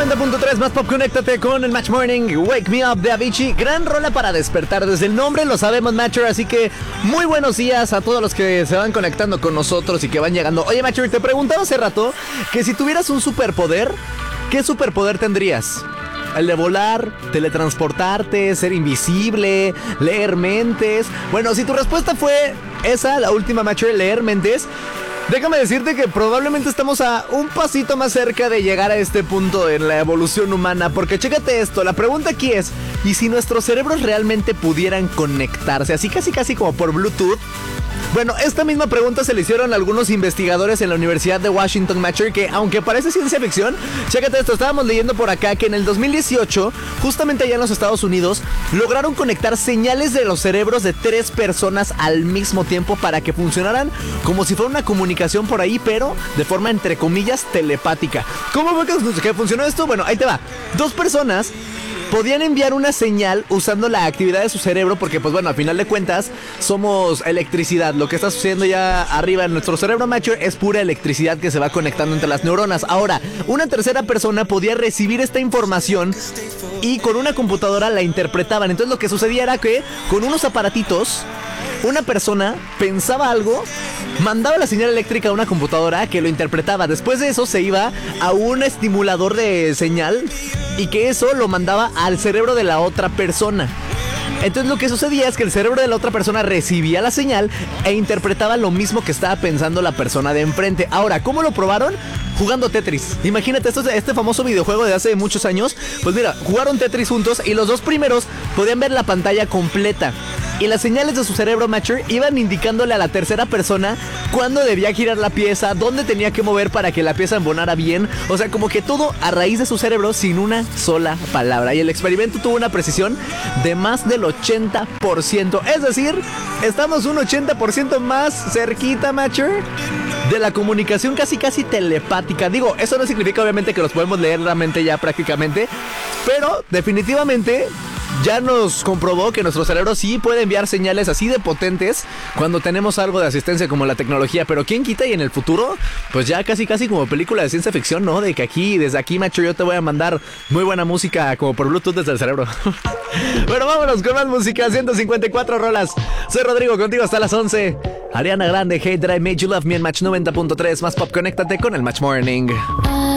90.3 más pop, conéctate con el Match Morning. Wake Me Up de Avicii. Gran rola para despertar. Desde el nombre lo sabemos, Matcher. Así que muy buenos días a todos los que se van conectando con nosotros y que van llegando. Oye, Matcher, te preguntaba hace rato que si tuvieras un superpoder, ¿qué superpoder tendrías? ¿El de volar, teletransportarte, ser invisible, leer mentes? Bueno, si tu respuesta fue esa, la última, Matcher, leer mentes, déjame decirte que probablemente estamos a un pasito más cerca de llegar a este punto en la evolución humana. Porque chécate esto, la pregunta aquí es: ¿y si nuestros cerebros realmente pudieran conectarse? Así casi como por Bluetooth. Bueno, esta misma pregunta se le hicieron a algunos investigadores en la Universidad de Washington, Matcher, que aunque parece ciencia ficción, chécate esto, estábamos leyendo por acá que en el 2018, justamente allá en los Estados Unidos, lograron conectar señales de los cerebros de 3 personas al mismo tiempo para que funcionaran como si fuera una comunicación por ahí, pero de forma entre comillas telepática. ¿Cómo fue que funcionó esto? Bueno, ahí te va. 2 personas podían enviar una señal usando la actividad de su cerebro, porque pues bueno, a final de cuentas somos electricidad. Lo que está sucediendo ya arriba en nuestro cerebro, Matcher, es pura electricidad que se va conectando entre las neuronas. Ahora, una tercera persona podía recibir esta información y con una computadora la interpretaban. Entonces lo que sucedía era que con unos aparatitos, una persona pensaba algo, mandaba la señal eléctrica a una computadora que lo interpretaba. Después de eso se iba a un estimulador de señal y que eso lo mandaba al cerebro de la otra persona. Entonces lo que sucedía es que el cerebro de la otra persona recibía la señal e interpretaba lo mismo que estaba pensando la persona de enfrente. Ahora, ¿cómo lo probaron? Jugando Tetris. Imagínate, este famoso videojuego de hace muchos años. Pues mira, jugaron Tetris juntos y los 2 primeros podían ver la pantalla completa. Y las señales de su cerebro, Matcher, iban indicándole a la tercera persona cuándo debía girar la pieza, dónde tenía que mover para que la pieza embonara bien. O sea, como que todo a raíz de su cerebro sin una sola palabra. Y el experimento tuvo una precisión de más del 80%. Es decir, estamos un 80% más cerquita, Matcher, de la comunicación casi telepática. Digo, eso no significa obviamente que los podemos leer la mente ya prácticamente, pero definitivamente ya nos comprobó que nuestro cerebro sí puede enviar señales así de potentes cuando tenemos algo de asistencia como la tecnología. Pero quién quita y en el futuro, pues ya casi como película de ciencia ficción, ¿no? De que desde aquí, macho, yo te voy a mandar muy buena música como por Bluetooth desde el cerebro. Bueno, vámonos con más música, 154 rolas. Soy Rodrigo, contigo hasta las 11. Ariana Grande, Hey That I Made You Love Me en Match 90.3. Más pop, conéctate con el Match Morning.